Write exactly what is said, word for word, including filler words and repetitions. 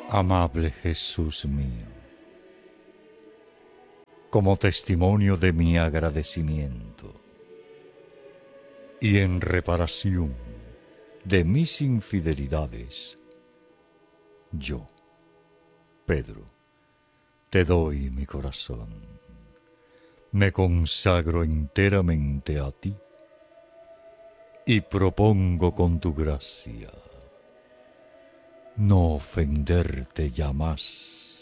Amable Jesús mío, como testimonio de mi agradecimiento y en reparación de mis infidelidades, yo, Pedro, te doy mi corazón, me consagro enteramente a ti y propongo con tu gracia no ofenderte ya más.